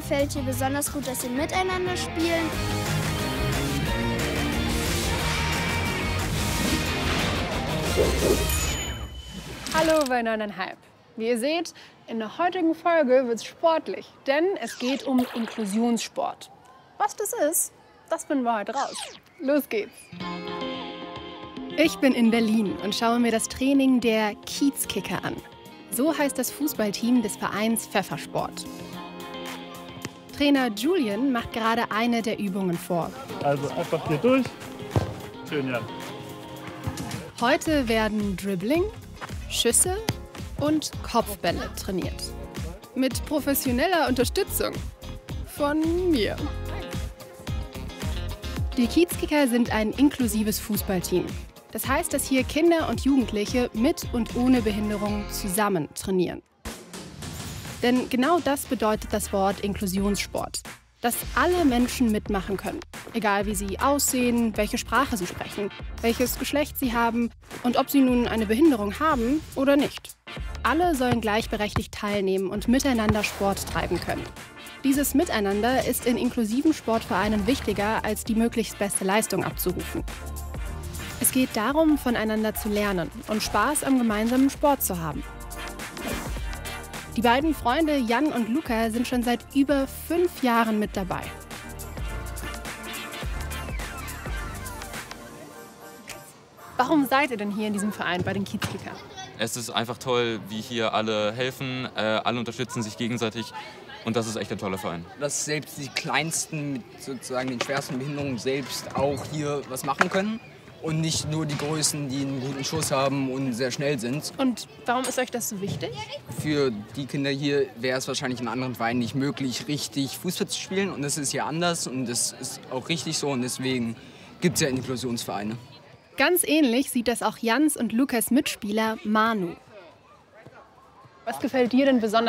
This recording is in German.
gefällt hier besonders gut, dass sie miteinander spielen. Hallo bei 9,5. Wie ihr seht, in der heutigen Folge wird es sportlich, denn es geht um Inklusionssport. Was das ist, das finden wir heute raus. Los geht's! Ich bin in Berlin und schaue mir das Training der Kiezkicker an. So heißt das Fußballteam des Vereins Pfeffersport. Trainer Julian macht gerade eine der Übungen vor. Also einfach hier durch. Schön, ja. Heute werden Dribbling, Schüsse und Kopfbälle trainiert. Mit professioneller Unterstützung von mir. Die Kiezkicker sind ein inklusives Fußballteam. Das heißt, dass hier Kinder und Jugendliche mit und ohne Behinderung zusammen trainieren. Denn genau das bedeutet das Wort Inklusionssport. Dass alle Menschen mitmachen können. Egal wie sie aussehen, welche Sprache sie sprechen, welches Geschlecht sie haben und ob sie nun eine Behinderung haben oder nicht. Alle sollen gleichberechtigt teilnehmen und miteinander Sport treiben können. Dieses Miteinander ist in inklusiven Sportvereinen wichtiger, als die möglichst beste Leistung abzurufen. Es geht darum, voneinander zu lernen und Spaß am gemeinsamen Sport zu haben. Die beiden Freunde Jan und Luca sind schon seit über 5 Jahren mit dabei. Warum seid ihr denn hier in diesem Verein bei den Kiezkicker? Es ist einfach toll, wie hier alle helfen, alle unterstützen sich gegenseitig und das ist echt ein toller Verein. Dass selbst die Kleinsten mit sozusagen den schwersten Behinderungen selbst auch hier was machen können und nicht nur die Größten, die einen guten Schuss haben und sehr schnell sind. Und warum ist euch das so wichtig? Für die Kinder hier wäre es wahrscheinlich in anderen Vereinen nicht möglich, richtig Fußball zu spielen und das ist hier anders und das ist auch richtig so und deswegen gibt es ja Inklusionsvereine. Ganz ähnlich sieht das auch Jans und Lukas Mitspieler Manu. Was gefällt dir denn besonders